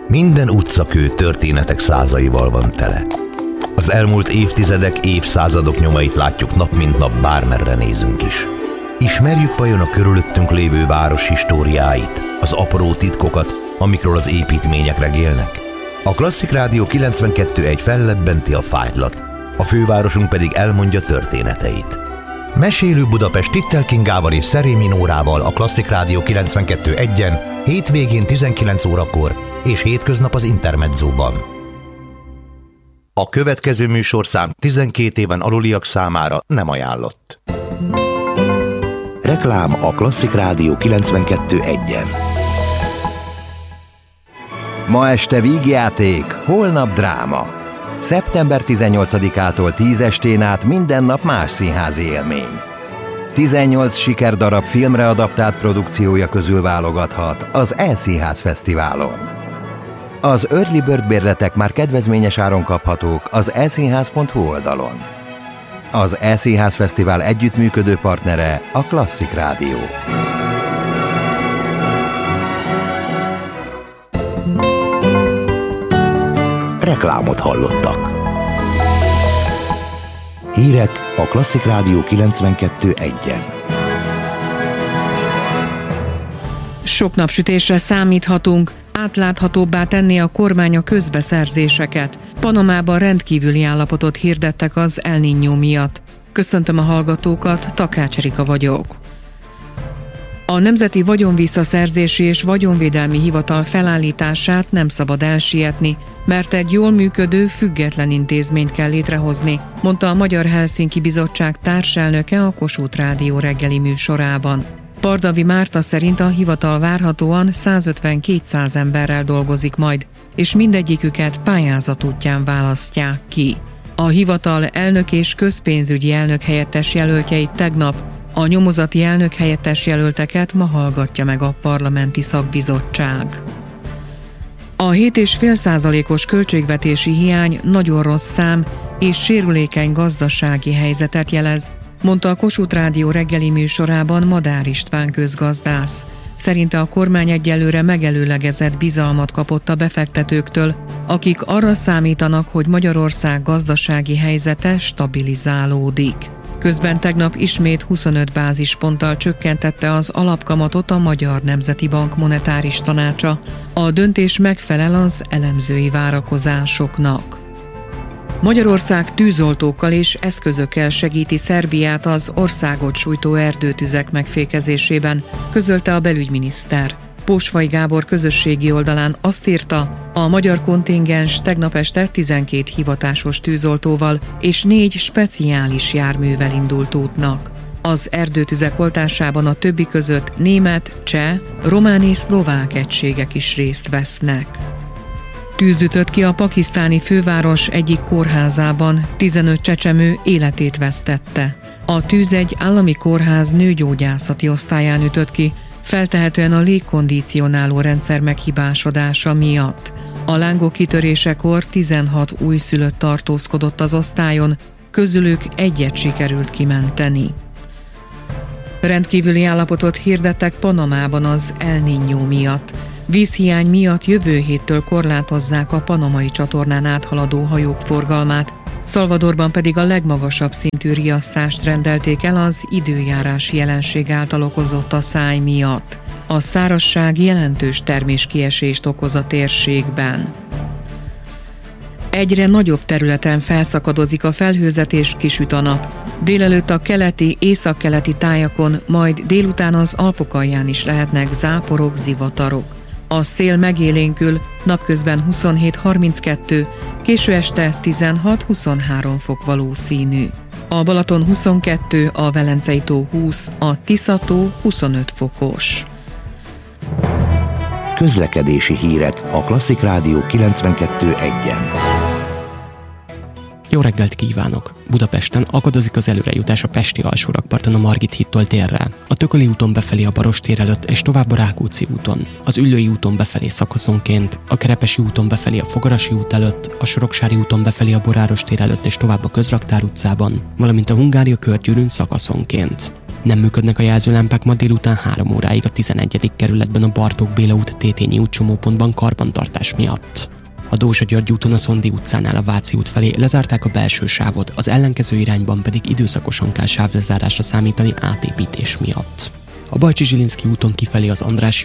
Minden utcakő történetek százaival van tele. Az elmúlt évtizedek, évszázadok nyomait látjuk nap mint nap, bármerre nézünk is. Ismerjük vajon a körülöttünk lévő város históriáit, az apró titkokat, amikről az építmények regélnek? A Klasszik Rádió 92.1 fellebbenti a fájtlat, a fővárosunk pedig elmondja történeteit. Mesélő Budapest Tittel Kingával és Szerémi Nórával a Klasszik Rádió 92.1-en, hétvégén 19 órakor és hétköznap az Intermedzóban. A következő műsorszám 12 éven aluliak számára nem ajánlott. Reklám a Klasszik Rádió 92.1-en. Ma este vígjáték, holnap dráma. Szeptember 18-ától 10 estén át minden nap más színházi élmény. 18 sikerdarab filmre adaptált produkciója közül válogathat az E-Színház Fesztiválon. Az Early Bird bérletek már kedvezményes áron kaphatók az eszínház.hu oldalon. Az E-Színház Fesztivál együttműködő partnere a Klasszik Rádió. Reklámot hallottak. Hírek a Klasszik Rádió 92.1-en. Sok napsütésre számíthatunk, átláthatóbbá tenni a kormány a közbeszerzéseket. Panamában rendkívüli állapotot hirdettek az El Niño miatt. Köszöntöm a hallgatókat, Takács Erika vagyok. A Nemzeti Vagyonvisszaszerzési és Vagyonvédelmi Hivatal felállítását nem szabad elsietni, mert egy jól működő, független intézményt kell létrehozni, mondta a Magyar Helsinki Bizottság társelnöke a Kossuth Rádió reggeli műsorában. Pardavi Márta szerint a hivatal várhatóan 150-200 emberrel dolgozik majd, és mindegyiküket pályázat útján választják ki. A hivatal elnök és közpénzügyi elnök helyettes jelöltjeit tegnap, a nyomozati elnök helyettes jelölteket ma hallgatja meg a parlamenti szakbizottság. A 7,5%-os költségvetési hiány nagyon rossz szám és sérülékeny gazdasági helyzetet jelez, mondta a Kossuth Rádió reggeli műsorában Madár István közgazdász. Szerinte a kormány egyelőre megelőlegezett bizalmat kapott a befektetőktől, akik arra számítanak, hogy Magyarország gazdasági helyzete stabilizálódik. Közben tegnap ismét 25 bázisponttal csökkentette az alapkamatot a Magyar Nemzeti Bank monetáris tanácsa. A döntés megfelel az elemzői várakozásoknak. Magyarország tűzoltókkal és eszközökkel segíti Szerbiát az országot sújtó erdőtüzek megfékezésében, közölte a belügyminiszter. Pósvai Gábor közösségi oldalán azt írta, a magyar kontingens tegnap este 12 hivatásos tűzoltóval és 4 speciális járművel indult útnak. Az erdőtüzek oltásában a többi között német, cseh, román és szlovák egységek is részt vesznek. Tűz ütött ki a pakisztáni főváros egyik kórházában, 15 csecsemő életét vesztette. A tűz egy állami kórház nőgyógyászati osztályán ütött ki, feltehetően a légkondicionáló rendszer meghibásodása miatt. A lángok kitörésekor 16 újszülött tartózkodott az osztályon, közülük egyet sikerült kimenteni. Rendkívüli állapotot hirdettek Panamában az El Niño miatt. Vízhiány miatt jövő héttől korlátozzák a panamai csatornán áthaladó hajók forgalmát, Salvadorban pedig a legmagasabb szintű riasztást rendelték el az időjárási jelenség által okozott asszály miatt. A szárazság jelentős terméskiesést okoz a térségben. Egyre nagyobb területen felszakadozik a felhőzet és kisüt a nap. Délelőtt a keleti, északkeleti tájakon, majd délután az Alpok alján is lehetnek záporok, zivatarok. A szél megélénkül, napközben 27-32, késő este 16-23 fok valószínű. A Balaton 22, a Velencei-tó 20, a Tisza-tó 25 fokos. Közlekedési hírek a Klasszik Rádió 92.1-en. Jó reggelt kívánok! Budapesten akadozik az előrejutás a Pesti alsórakparton a Margit hídtól délre, a Tököli úton befelé a Baross tér előtt és tovább a Rákóczi úton, az Üllői úton befelé szakaszonként, a Kerepesi úton befelé a Fogarasi út előtt, a Soroksári úton befelé a Boráros tér előtt és tovább a Közraktár utcában, valamint a Hungária körgyűrűn szakaszonként. Nem működnek a jelzőlámpák ma délután 3 óráig a 11. kerületben a Bartók Béla út Tétényi út csomópontban karbantartás miatt. A Dózsa-György úton a Szondi utcánál a Váci út felé lezárták a belső sávot, az ellenkező irányban pedig időszakosan kell sávlezárásra számítani átépítés miatt. A Bajcsi Zsilinszky úton kifelé az Andrássy